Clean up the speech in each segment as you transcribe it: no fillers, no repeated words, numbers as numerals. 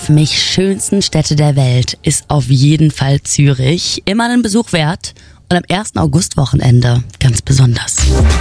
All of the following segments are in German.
für mich schönsten Städte der Welt ist auf jeden Fall Zürich. Immer einen Besuch wert und am 1. August-Wochenende ganz besonders.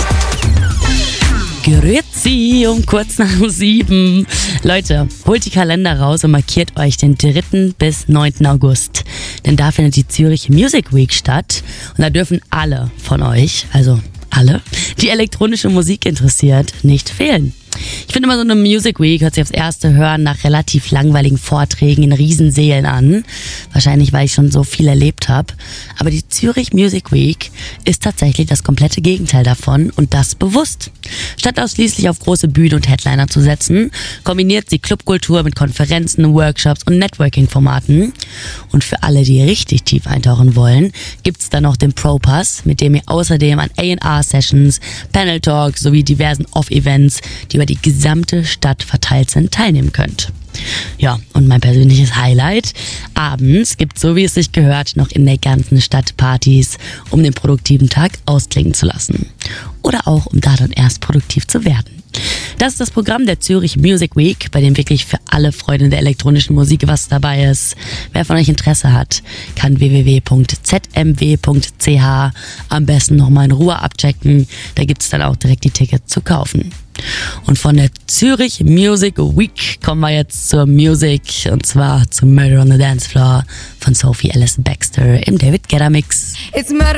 Grüezi um kurz nach 7. Leute, holt die Kalender raus und markiert euch den 3. bis 9. August. Denn da findet die Zürich Music Week statt und da dürfen alle von euch, also alle, die elektronische Musik interessiert, nicht fehlen. Ich finde immer, so eine Music Week hört sich aufs erste Hören nach relativ langweiligen Vorträgen in Riesensälen an. Wahrscheinlich, weil ich schon so viel erlebt habe. Aber die Zürich Music Week ist tatsächlich das komplette Gegenteil davon und das bewusst. Statt ausschließlich auf große Bühnen und Headliner zu setzen, kombiniert sie Clubkultur mit Konferenzen, Workshops und Networking-Formaten. Und für alle, die richtig tief eintauchen wollen, gibt's dann noch den Pro-Pass, mit dem ihr außerdem an A&R-Sessions, Panel-Talks sowie diversen Off-Events, die über die gesamte Stadt verteilt sind, teilnehmen könnt. Ja, und mein persönliches Highlight: abends gibt, so wie es sich gehört, noch in der ganzen Stadt Partys, um den produktiven Tag ausklingen zu lassen. Oder auch, um da dann erst produktiv zu werden. Das ist das Programm der Zürich Music Week, bei dem wirklich für alle Freunde der elektronischen Musik was dabei ist. Wer von euch Interesse hat, kann www.zmw.ch am besten nochmal in Ruhe abchecken. Da gibt es dann auch direkt die Tickets zu kaufen. Und von der Zürich Music Week kommen wir jetzt zur Musik, und zwar zu Murder on the Dance Floor von Sophie Ellis-Bextor im David Guetta Mix. It's murder